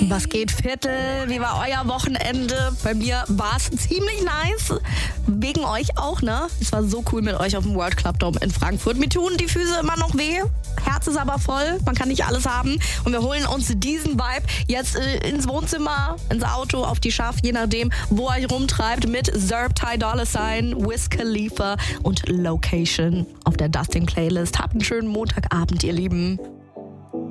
Was geht, Viertel? Wie war euer Wochenende? Bei mir war es ziemlich nice. Wegen euch auch, ne? Es war so cool mit euch auf dem World Club Dome in Frankfurt. Mir tun die Füße immer noch weh. Herz ist aber voll. Man kann nicht alles haben. Und wir holen uns diesen Vibe jetzt ins Wohnzimmer, ins Auto, auf die Schaft, je nachdem, wo ihr euch rumtreibt, mit Zerb, Ty Dolla $ign, Wiz Khalifa und Location auf der Dustin Playlist. Habt einen schönen Montagabend, ihr Lieben.